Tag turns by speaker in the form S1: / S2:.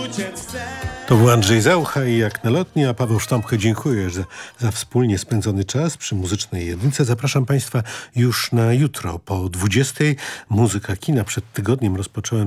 S1: To był Andrzej Zaucha i Jak na lotni, a Paweł Sztąpkę dziękuję za wspólnie spędzony czas przy Muzycznej Jedynce. Zapraszam Państwa już na jutro po 20:00. Muzyka kina. Przed tygodniem rozpocząłem